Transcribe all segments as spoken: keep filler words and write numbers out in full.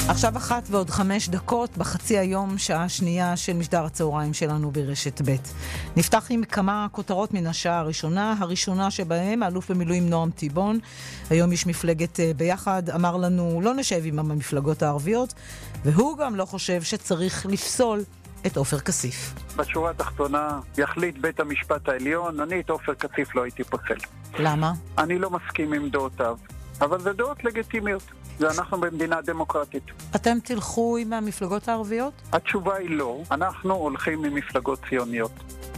עכשיו אחת ועוד חמש דקות בחצי היום, שעה שנייה של משדר הצהריים שלנו ברשת ב'. נפתח עם כמה כותרות מן השעה הראשונה. הראשונה שבהם, האלוף במילואים נועם תיבון, היום יש מפלגת ביחד, אמר לנו לא נשב עם המפלגות הערביות, והוא גם לא חושב שצריך לפסול את עופר כסיף. בשורה התחתונה יחליט בית המשפט העליון, אני את עופר כסיף לא הייתי פוסל. למה? אני לא מסכים עם דעותיו, אבל זה דעות לגיטימיות. ואנחנו במדינה דמוקרטית. אתם תלכו עם המפלגות הערביות? התשובה היא לא. אנחנו הולכים עם מפלגות ציוניות.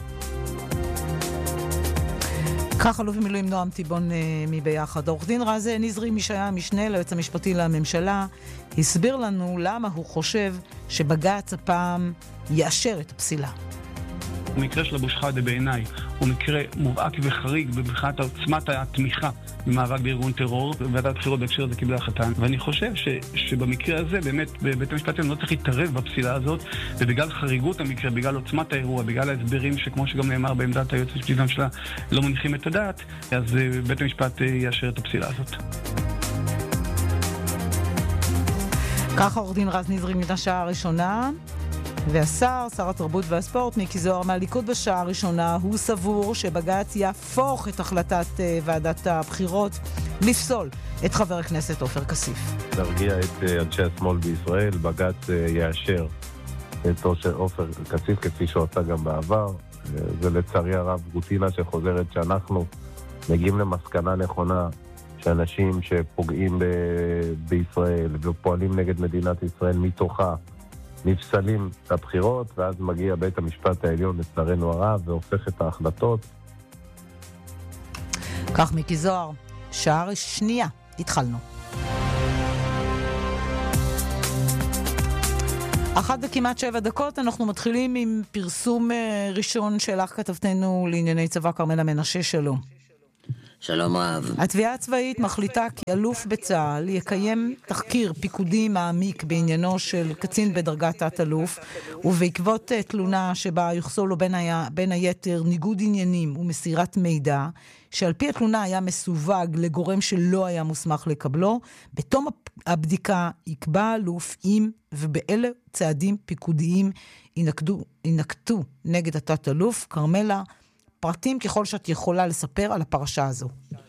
כך אלוף במילואים נועם תיבון מביחד. עורך דין רז נזרי, מי שהיה המשנה ליועץ המשפטי לממשלה, הסביר לנו למה הוא חושב שבג"ץ הפעם יאשר את הפסילה. המקרה של אבו שחאדה בעיניי הוא מקרה מובהק וחריג מבחינת עוצמת התמיכה במאבק בארגון טרור, וועדת הבחירות בהקשר הזה קיבלה החלטה. ואני חושב ש, שבמקרה הזה באמת בבית המשפט לא צריך להתערב בפסילה הזאת, ובגלל חריגות המקרה, בגלל עוצמת האירוע, בגלל ההסברים שכמו שגם נאמר בעמדת היועץ המשפטי לממשלה לא מניחים את הדעת, אז בית המשפט יאשר את הפסילה הזאת. ככה עורך דין רז נזרי מן השעה הראשונה. והשר, שר התרבות והספורט, מיקי זוהר מהליכוד בשעה הראשונה, הוא סבור שבג"ץ יהפוך את החלטת ועדת הבחירות לפסול את חבר הכנסת עופר כסיף. להרגיע את אנשי השמאל בישראל, בג"ץ יאשר את עופר כסיף כפי שעושה גם בעבר. זה לצערי הרב רוטינה שחוזרת שאנחנו מגיעים למסקנה נכונה שאנשים שפוגעים ב- בישראל ופועלים נגד מדינת ישראל מתוכה נפסלים את הבחירות, ואז מגיע בית המשפט העליון לצערנו הרב והופך את ההחלטות. כך מיקי זוהר, שעה שנייה, התחלנו. אחת וכמעט שבע דקות, אנחנו מתחילים עם פרסום ראשון שלך כתבתנו לענייני צבא כרמלה מנשה. שלום. שלום רב. התביעה הצבאית מחליטה כי אלוף בצה"ל יקיים תחקיר פיקודי מעמיק בעניינו של קצין בדרגת תת-אלוף, ובעקבות תלונה שבה יוחסו לו בין, היה, בין היתר ניגוד עניינים ומסירת מידע, שעל פי התלונה היה מסווג לגורם שלא היה מוסמך לקבלו, בתום הבדיקה יקבע אלוף אם ובאלה צעדים פיקודיים ינקטו, ינקטו נגד התת-אלוף. כרמלה, פרטים ככל שאת יכולה לספר על הפרשה הזו.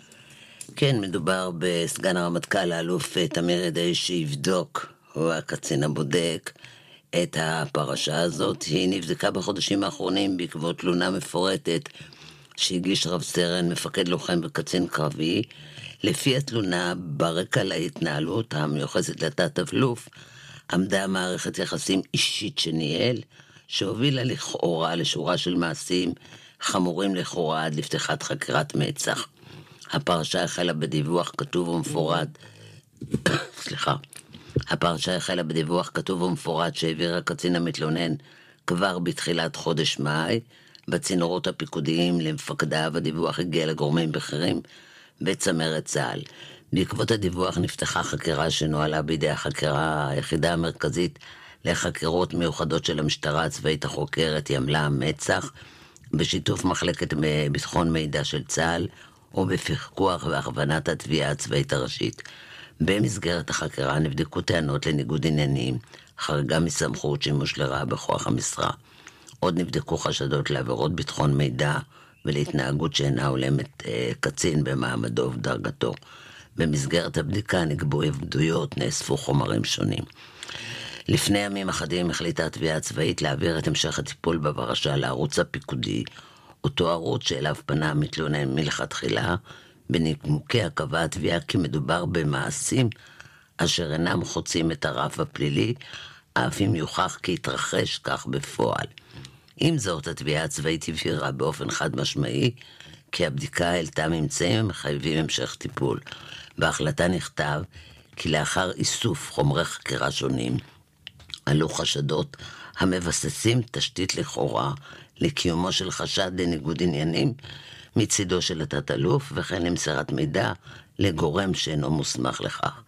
כן, מדובר בסגן הרמטכ"ל, האלוף תמיר ידעי, שיבדוק, הוא הקצין הבודק, את הפרשה הזאת. היא נבדקה בחודשים האחרונים בעקבות תלונה מפורטת שהגיש רב סרן, מפקד לוחם וקצין קרבי. לפי התלונה, ברקע להתנהלות המיוחסת לתת-אלוף, עמדה מערכת יחסים אישית שניהל, שהובילה לכאורה לשורה של מעשים חמורים לכאורה עד לפתיחת חקירת מצ"ח. הפרשה החלה בדיווח כתוב ומפורט, סליחה, הפרשה החלה בדיווח כתוב ומפורט שהעביר הקצין המתלונן כבר בתחילת חודש מאי, בצינורות הפיקודיים למפקדיו. הדיווח הגיע לגורמים בכירים בצמרת צה"ל. בעקבות הדיווח נפתחה חקירה שנוהלה בידי החקירה היחידה המרכזית לחקירות מיוחדות של המשטרה הצבאית החוקרת ימלה מצ"ח, בשיתוף מחלקת ביטחון מידע של צה"ל, ובפיקוח והכוונת התביעה הצבאית הראשית. במסגרת החקירה נבדקו טענות לניגוד עניינים, חריגה מסמכות, שימוש לרעה בכוח המשרה. עוד נבדקו חשדות לעבירות ביטחון מידע ולהתנהגות שאינה הולמת אה, קצין במעמדו ודרגתו. במסגרת הבדיקה נקבעו עדויות, נאספו חומרים שונים. לפני ימים אחדים החליטה התביעה הצבאית להעביר את המשך הטיפול בפרשה לערוץ הפיקודי, אותו ערוץ שאליו פנה המתלונן מלכתחילה. בנימוקיה קבעה התביעה כי מדובר במעשים אשר אינם חוצים את הרף הפלילי, אף אם יוכח כי יתרחש כך בפועל. עם זאת, התביעה הצבאית הבהירה באופן חד משמעי כי הבדיקה העלתה ממצאים מחייבים המשך טיפול. בהחלטה נכתב כי לאחר איסוף חומרי חקירה שונים, עלו חשדות המבססים תשתית לכאורה לקיומו של חשד לניגוד עניינים מצידו של התת-אלוף, וכן למסירת מידע לגורם שאינו מוסמך לכך.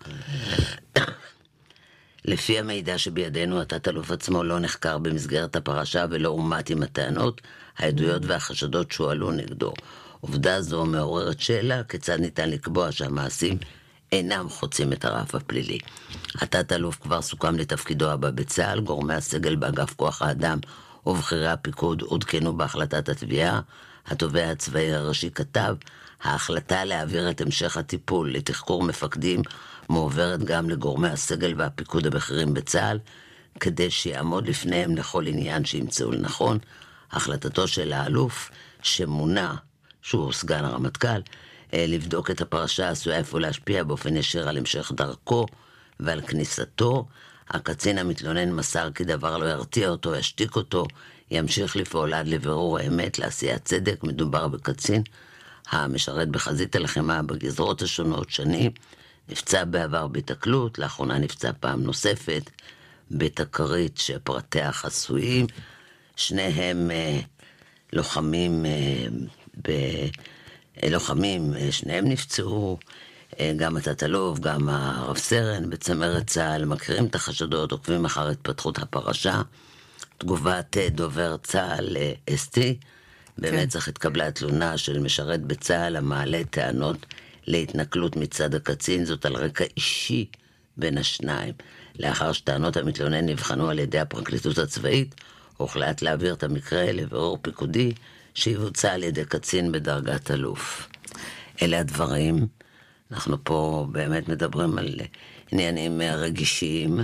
לפי המידע שבידינו, התת-אלוף עצמו לא נחקר במסגרת הפרשה ולא אומת עם הטענות, העדויות והחשדות שהועלו נגדו. עובדה זו מעוררת שאלה כיצד ניתן לקבוע שהמעשים אינם חוצים את הרף הפלילי. התת-אלוף כבר סוכם לתפקידו הבא בצה"ל, גורמי הסגל באגף כוח האדם ובכירי הפיקוד עודכנו בהחלטת התביעה. התובע הצבאי הראשי כתב, ההחלטה להעביר את המשך הטיפול לתחקור מפקדים מועברת גם לגורמי הסגל והפיקוד הבכירים בצה"ל, כדי שיעמוד לפניהם לכל עניין שימצאו לנכון. החלטתו של האלוף שמונה, שהוא סגן הרמטכ"ל, לבדוק את הפרשה עשויה איפה להשפיע באופן ישיר על המשך דרכו ועל כניסתו. הקצין המתלונן מסר כי דבר לא ירתיע אותו, ישתיק אותו, ימשיך לפעול עד לבירור האמת, לעשיית צדק. מדובר בקצין המשרת בחזית הלחימה בגזרות השונות שנים, נפצע בעבר בהתקלות, לאחרונה נפצע פעם נוספת בתקרית שפרטיה חסויים. שניהם אה, לוחמים אה, ב... לוחמים, שניהם נפצעו, גם התת-אלוף, גם הרב סרן בצמרת צה"ל, מכירים את החשדות, עוקבים אחר התפתחות הפרשה. תגובת דובר צה"ל אסתי, במצ"ח התקבלה תלונה של משרת בצה"ל המעלה טענות להתנכלות מצד הקצין, זאת על רקע אישי בין השניים. לאחר שטענות המתלונן נבחנו על ידי הפרקליטות הצבאית, הוחלט להעביר את המקרה לבירור פיקודי שיבוצע על ידי קצין בדרגת אלוף. אלה הדברים. אנחנו פה באמת מדברים על עניינים רגישים,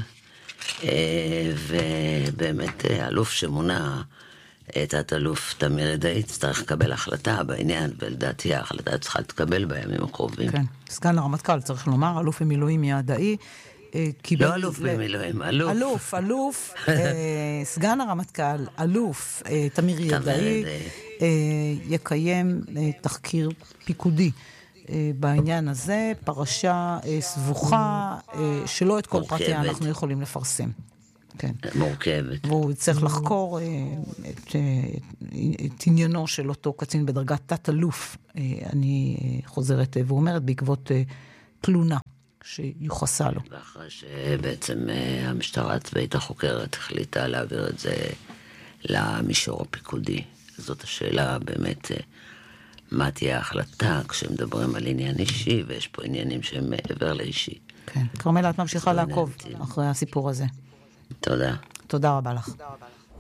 ובאמת אלוף שמונה, תת-אלוף תמיר אדאי, צריך לקבל החלטה בעניין, ולדעתי ההחלטה צריכה להתקבל בימים הקרובים. כן, סגן הרמטכ"ל צריך לומר, אלוף במילואים ידעי, לא אלוף במילואים, אלוף. אלוף, אלוף, סגן הרמטכ"ל, אלוף תמיר ידאי, יקיים תחקיר פיקודי בעניין הזה, פרשה סבוכה, שלא את כל פרטיה אנחנו יכולים לפרסם. כן. מורכבת. והוא צריך לחקור את, את עניינו של אותו קצין בדרגת תת-אלוף, אני חוזרת ואומרת, בעקבות תלונה שיוחסה לו. ואחרי שבעצם המשטרה הצבאית החוקרת החליטה להעביר את זה למישור הפיקודי. זאת השאלה באמת, מה תהיה ההחלטה כשמדברים על עניין אישי, ויש פה עניינים שהם מעבר לאישי. כן. כרמלה, את ממשיכה לעקוב אחרי הסיפור הזה. תודה. תודה רבה לך. תודה רבה לך.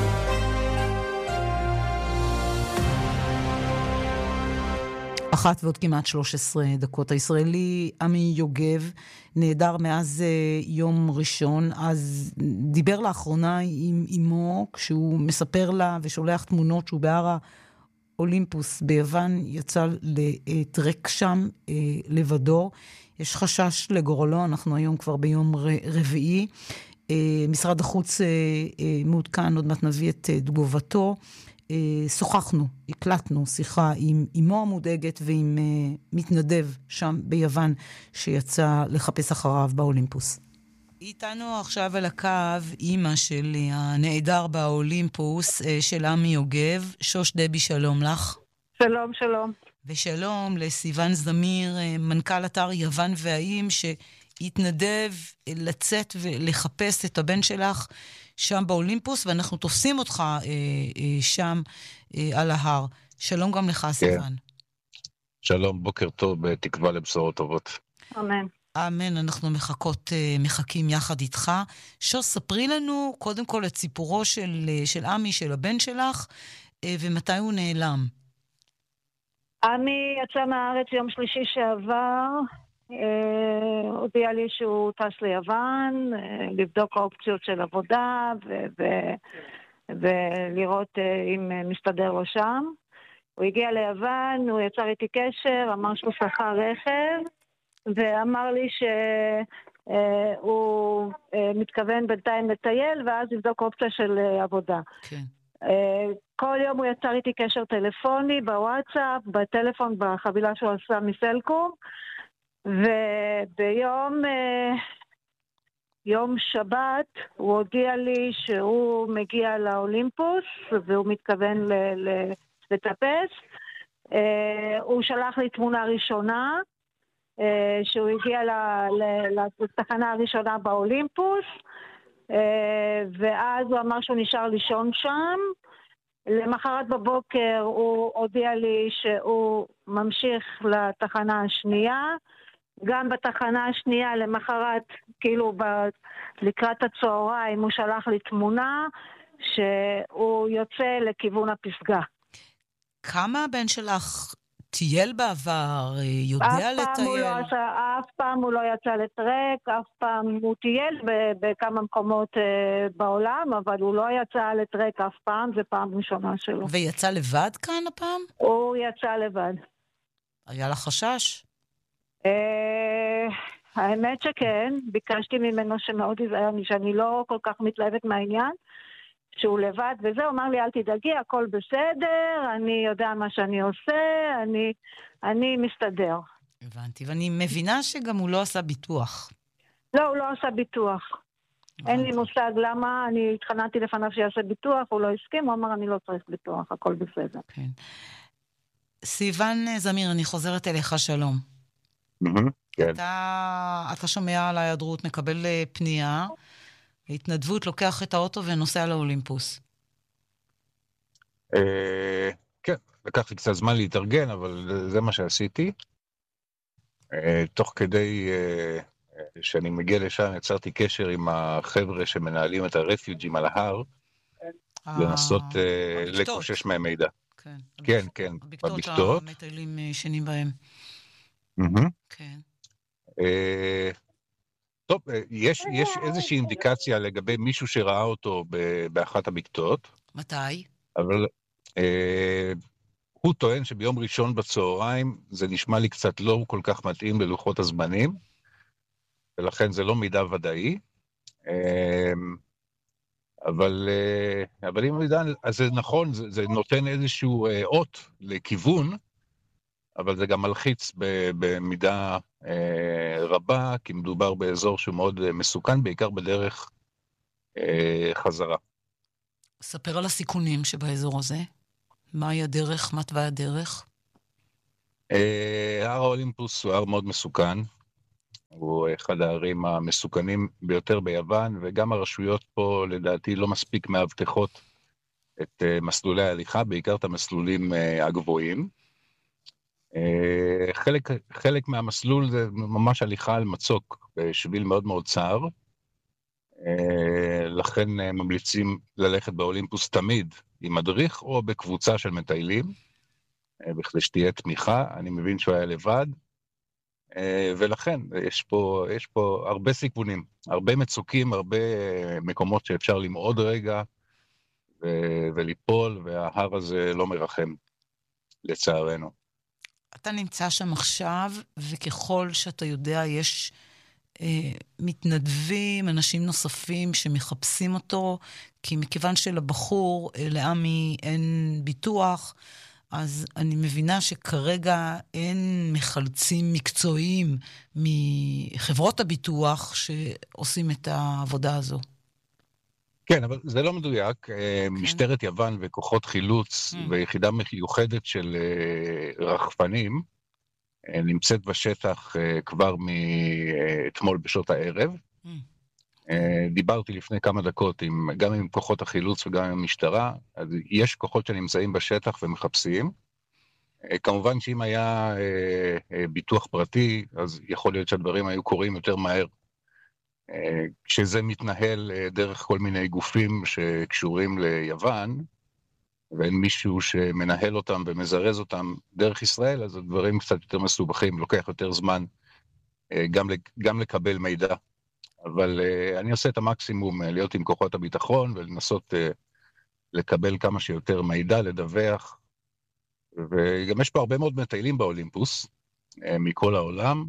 אחת ועוד כמעט שלוש עשרה דקות. הישראלי עמי יוגב נהדר מאז יום ראשון, אז דיבר לאחרונה עם אמו, כשהוא מספר לה ושולח תמונות שהוא בהר האולימפוס ביוון, יצא לטרק שם לבדו. יש חשש לגורלו, אנחנו היום כבר ביום רביעי. משרד החוץ מעודכן, עוד מעט נביא את תגובתו. שוחחנו, הקלטנו שיחה עם אמו המודאגת ועם מתנדב שם ביוון שיצא לחפש אחריו באולימפוס. איתנו עכשיו על הקו אימא של הנעדר באולימפוס של עמי יוגב. שוש דבי, שלום לך. שלום, שלום. ושלום לסיוון זמיר, מנכ"ל אתר יוון והאיים, שהתנדב לצאת ולחפש את הבן שלך שם באולימפוס, ואנחנו תופסים אותך אה, אה, שם אה, על ההר. שלום גם לך, סיוון. שלום, בוקר טוב, בתקווה לבשורות טובות. אמן. אמן, אנחנו מחכות, אה, מחכים יחד איתך. שוש, ספרי לנו קודם כל את סיפורו של, של עמי, של הבן שלך, אה, ומתי הוא נעלם. עמי יצא מהארץ יום שלישי שעבר, Uh, הודיע לי שהוא טס ליוון, uh, לבדוק האופציות של עבודה ו- ו- ולראות uh, אם uh, מסתדר לו שם. הוא הגיע ליוון, הוא יצר איתי קשר, אמר שהוא שכר רכב, ואמר לי שהוא uh, uh, מתכוון בינתיים לטייל, ואז לבדוק אופציה של uh, עבודה. כן. Uh, כל יום הוא יצר איתי קשר טלפוני, בוואטסאפ, בטלפון, בחבילה שהוא עשה מסלקום, וביום יום שבת הוא הודיע לי שהוא מגיע לאולימפוס והוא מתכוון לטפס. הוא שלח לי תמונה ראשונה שהוא הגיע לתחנה הראשונה באולימפוס, ואז הוא אמר שהוא נשאר לישון שם. למחרת בבוקר הוא הודיע לי שהוא ממשיך לתחנה השנייה, גם בתחנה השנייה למחרת, כאילו ב... לקראת הצהריים, הוא שלח לי תמונה שהוא יוצא לכיוון הפסגה. כמה הבן שלך טייל בעבר, יודע אף לטייל? פעם, הוא לא עשה, אף פעם הוא לא יצא לטרק, אף פעם הוא טייל ב- בכמה מקומות אה, בעולם, אבל הוא לא יצא לטרק אף פעם, זה פעם ראשונה שלו. ויצא לבד כאן הפעם? הוא יצא לבד. היה לך חשש? אה, האמת שכן, ביקשתי ממנו שמאוד יזהר, שאני לא כל כך מתלהבת מהעניין, שהוא לבד וזה, הוא אמר לי אל תדאגי, הכל בסדר, אני יודע מה שאני עושה, אני, אני מסתדר. הבנתי, ואני מבינה שגם הוא לא עשה ביטוח. לא, הוא לא עשה ביטוח. הבנתי. אין לי מושג למה, אני התחננתי לפניו שיעשה ביטוח, הוא לא הסכים, הוא אמר אני לא צריך ביטוח, הכל בסדר. כן. סיוון זמיר, אני חוזרת אליך, שלום. כן. אתה, אתה שומע על ההיעדרות, מקבל פנייה, התנדבות, לוקח את האוטו ונוסע לאולימפוס. אה, כן, לקח לי קצת זמן להתארגן, אבל זה מה שעשיתי. אה, תוך כדי אה, שאני מגיע לשם, יצרתי קשר עם החבר'ה שמנהלים את הרפיוג'ים על ההר, לנסות אה, לקושש מהם מידע. כן, כן, כן, הבקתות בבקתות. המטיילים שנים בהם. מהמם. כן. אה, טוב, אה, יש, יש איזושהי אינדיקציה לגבי מישהו שראה אותו ב- באחת הבקתות, מתי? אבל אה, הוא טוען שביום ראשון בצהריים זה נשמע לי קצת לא כל כך מתאים ללוחות הזמנים, ולכן זה לא מידע ודאי. אה, אבל, אה, אבל אם מידע, אז זה נכון, זה, זה נותן איזשהו אה, אות לכיוון, אבל זה גם מלחיץ ב- במידה אה, רבה, כי מדובר באזור שהוא מאוד אה, מסוכן, בעיקר בדרך אה, חזרה. ספר על הסיכונים שבאזור הזה. מהי הדרך, מה תוואי הדרך? אה, הר האולימפוס הוא הר מאוד מסוכן, הוא אחד הערים המסוכנים ביותר ביוון, וגם הרשויות פה לדעתי לא מספיק מאבטחות את אה, מסלולי ההליכה, בעיקר את המסלולים אה, הגבוהים. Uh, חלק, חלק מהמסלול זה ממש הליכה על מצוק, בשביל מאוד מאוד צער, uh, לכן uh, ממליצים ללכת באולימפוס תמיד עם מדריך או בקבוצה של מטיילים, uh, בכדי שתהיה תמיכה. אני מבין שהוא היה לבד, uh, ולכן יש פה, יש פה הרבה סיכונים, הרבה מצוקים, הרבה מקומות שאפשר למעוד רגע ו- וליפול, וההר הזה לא מרחם, לצערנו. אתה נמצא שם עכשיו, וככל שאתה יודע, יש אה, מתנדבים, אנשים נוספים שמחפשים אותו, כי מכיוון שלבחור, אה, לעמי אין ביטוח, אז אני מבינה שכרגע אין מחלצים מקצועיים מחברות הביטוח שעושים את העבודה הזו. כן, אבל זה לא מדויק. כן. משטרת יוון וכוחות חילוץ mm. ויחידה מיוחדת של רחפנים נמצאת בשטח כבר מאתמול בשעות הערב. Mm. דיברתי לפני כמה דקות עם, גם עם כוחות החילוץ וגם עם המשטרה, אז יש כוחות שנמצאים בשטח ומחפשים. כמובן שאם היה ביטוח פרטי, אז יכול להיות שהדברים היו קורים יותר מהר. כשזה מתנהל דרך כל מיני גופים שקשורים ליוון, ואין מישהו שמנהל אותם ומזרז אותם דרך ישראל, אז הדברים קצת יותר מסובכים, לוקח יותר זמן גם, גם לקבל מידע. אבל אני עושה את המקסימום להיות עם כוחות הביטחון, ולנסות לקבל כמה שיותר מידע, לדווח. וגם יש פה הרבה מאוד מטיילים באולימפוס, מכל העולם.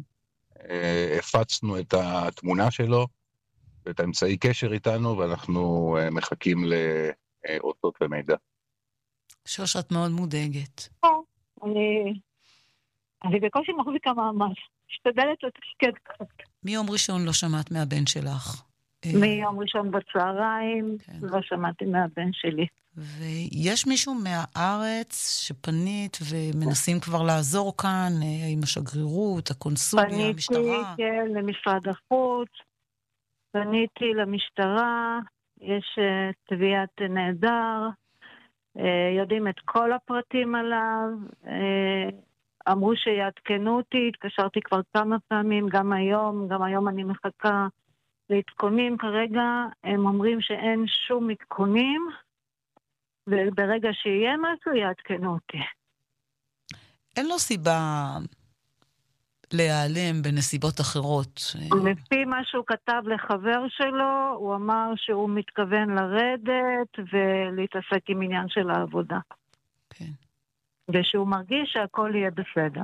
הפצנו את התמונה שלו, ואת האמצעי קשר איתנו, ואנחנו מחכים לאותות ומידע. שוש, את מאוד מודאגת. אני, אני בקושי מחזיקה מאמץ. משתדלת לתפקד קצת. מיום ראשון לא שמעת מהבן שלך. מיום ראשון בצהריים כן. לא שמעתי מהבן שלי. ויש מישהו מהארץ שפנית ומנסים כבר לעזור כאן, עם השגרירות, הקונסוליה, פניתי, המשטרה? פניתי, כן, למשרד החוץ. פניתי למשטרה, יש uh, תביעת נהדר, uh, יודעים את כל הפרטים עליו, uh, אמרו שיעדכנו אותי, התקשרתי כבר כמה פעמים, גם היום, גם היום אני מחכה לעדכונים. כרגע הם אומרים שאין שום עדכונים, וברגע שיהיה משהו יעדכנו אותי. אין לו סיבה להיעלם בנסיבות אחרות. לפי מה שהוא כתב לחבר שלו, הוא אמר שהוא מתכוון לרדת ולהתעסק עם עניין של העבודה. כן. ושהוא מרגיש שהכל יהיה בסדר.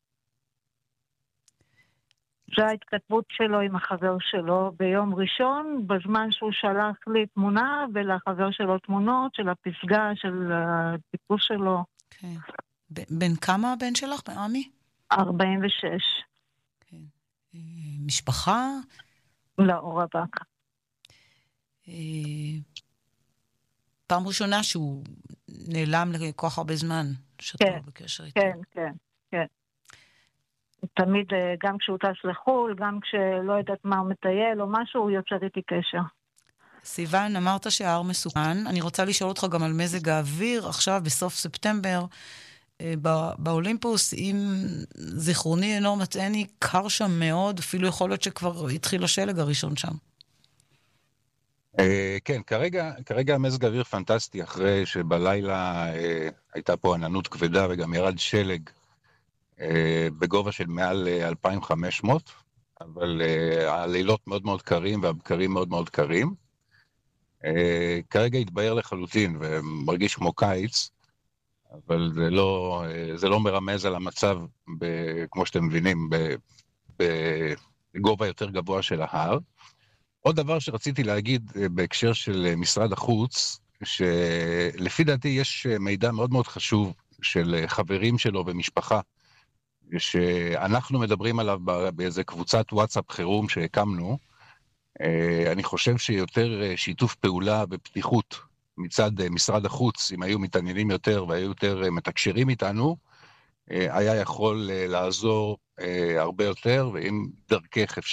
זו ההתכתבות שלו עם החבר שלו ביום ראשון, בזמן שהוא שלח לי תמונה ולחבר שלו תמונות של הפסגה, של הטיפוס שלו. כן. בן כמה הבן שלך, עמי? ארבעים ושש. כן. משפחה? לא, הוא רווק. פעם ראשונה שהוא נעלם לכל הרבה זמן, שאתה כן, בקשר איתו. כן, כן, כן. תמיד, גם כשהוא טס לחול, גם כשלא יודעת מה הוא מטייל או משהו, הוא יוצר איתי קשר. סיוון, אמרת שההר מסוכן. אני רוצה לשאול אותך גם על מזג האוויר. עכשיו, בסוף ספטמבר, באולימפוס, אם זיכרוני אינו מטעני, קר שם מאוד, אפילו יכול להיות שכבר התחיל השלג הראשון שם. כן, כרגע, כרגע המזג האוויר פנטסטי, אחרי שבלילה הייתה פה עננות כבדה וגם ירד שלג בגובה של מעל אלפיים וחמש מאות, אבל הלילות מאוד מאוד קרים והבקרים מאוד מאוד קרים. כרגע התבהר לחלוטין ומרגיש כמו קיץ, אבל זה לא, זה לא מרמז על המצב, ב, כמו שאתם מבינים, בגובה יותר גבוה של ההר. עוד דבר שרציתי להגיד בהקשר של משרד החוץ, שלפי דעתי יש מידע מאוד מאוד חשוב של חברים שלו ומשפחה, שאנחנו מדברים עליו באיזה קבוצת וואטסאפ חירום שהקמנו. אני חושב שיותר שיתוף פעולה ופתיחות מצד משרד החוץ, אם היו מתעניינים יותר והיו יותר מתקשרים איתנו, היה יכול לעזור הרבה יותר, ואם דרכך אפשר